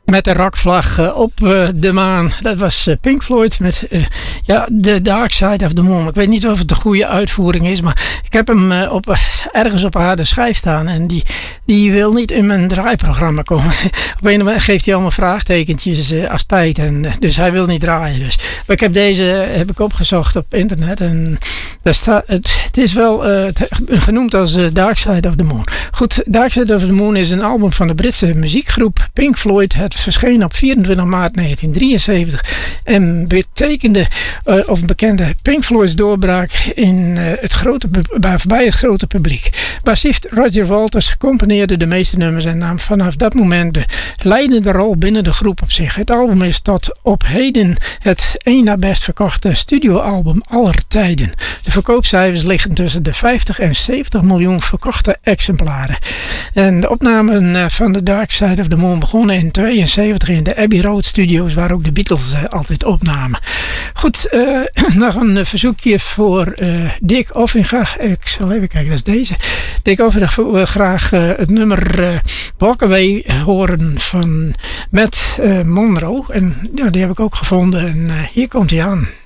Met de rockvlag op de maan. Dat was Pink Floyd met The Dark Side of the Moon. Ik weet niet of het de goede uitvoering is, maar ik heb hem ergens op haar schijf staan. En die wil niet in mijn draaiprogramma komen. Op een moment geeft hij allemaal vraagtekentjes als tijd. En, dus hij wil niet draaien. Dus. Maar ik heb deze heb opgezocht op internet. En daar staat, het is wel genoemd als Dark Side of the Moon. Goed, Dark Side of the Moon is een album van de Britse muziekgroep Pink Floyd. Het verscheen op 24 maart 1973 en betekende of bekende Pink Floyd's doorbraak in bij het grote publiek. Bassist Roger Waters componeerde de meeste nummers en nam vanaf dat moment de leidende rol binnen de groep op zich. Het album is tot op heden het één na best verkochte studioalbum aller tijden. De verkoopcijfers liggen tussen de 50 en 70 miljoen verkochte exemplaren. En de opnamen van The Dark Side of the Moon begonnen in 72 in de Abbey Road Studios, waar ook de Beatles altijd opnamen. Goed, nog een verzoekje voor Dick Offringa. Ik zal even kijken, dat is deze. Dick Offringa wil graag het nummer Walk Away horen van Matt Monro. En ja, die heb ik ook gevonden en hier komt hij aan.